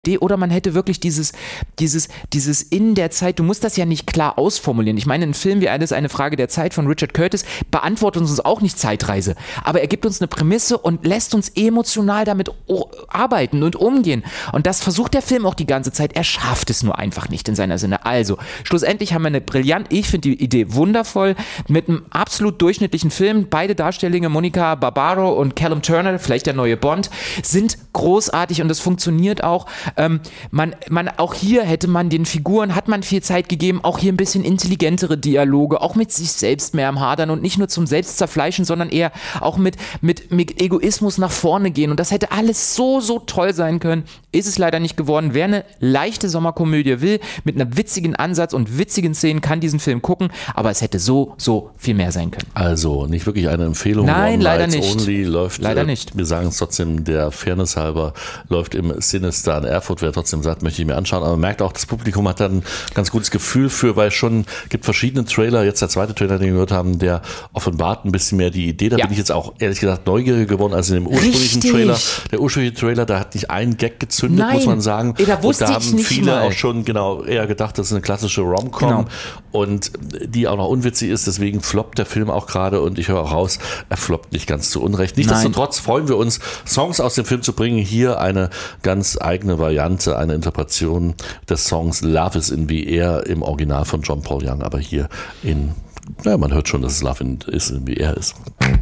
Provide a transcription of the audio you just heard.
Oder man hätte wirklich dieses in der Zeit, du musst das ja nicht klar ausformulieren. Ich meine, ein Film wie Alles eine Frage der Zeit von Richard Curtis beantwortet uns auch nicht Zeitreise, aber er gibt uns eine Prämisse und lässt uns emotional damit arbeiten und umgehen. Und das versucht der Film auch die ganze Zeit. Er schafft es nur einfach nicht in seiner Sinne. Also, schlussendlich haben wir ich finde die Idee wundervoll, mit einem absolut durchschnittlichen Film. Beide Darstellende, Monica Barbaro und Callum Turner, vielleicht der neue Bond, sind großartig und das funktioniert auch. Auch hier hätte man den Figuren, hat man viel Zeit gegeben, auch hier ein bisschen intelligentere Dialoge, auch mit sich selbst mehr am Hadern und nicht nur zum Selbstzerfleischen, sondern eher auch mit Egoismus nach vorne gehen und das hätte alles so toll sein können, ist es leider nicht geworden. Wer eine leichte Sommerkomödie will, mit einem witzigen Ansatz und witzigen Szenen, kann diesen Film gucken, aber es hätte so viel mehr sein können. Also nicht wirklich eine Empfehlung. Nein, leider nicht. Only läuft, leider nicht. Wir sagen es trotzdem, der Fairness halber, läuft im Sinister in Erfurt. Wer trotzdem sagt, möchte ich mir anschauen. Aber man merkt auch, das Publikum hat da ein ganz gutes Gefühl für, weil schon gibt verschiedene Trailer. Jetzt der zweite Trailer, den wir gehört haben, der offenbart ein bisschen mehr die Idee. Da bin ich jetzt auch ehrlich gesagt neugieriger geworden als in dem ursprünglichen Trailer. Der ursprüngliche Trailer, da hat nicht ein Gag gezündet, muss man sagen. Da wusste und da haben nicht viele mal. auch schon eher gedacht, das ist eine klassische Rom-Com und die auch noch unwitzig ist. Deswegen floppt der Film auch gerade und ich höre auch raus, er floppt nicht ganz zu Unrecht. Nichtsdestotrotz freuen wir uns, Songs aus dem Film zu bringen. Hier eine ganz eigene Variante, eine Interpretation des Songs Love is in the Air im Original von John Paul Young, aber hier man hört schon, dass es Love is in the Air ist.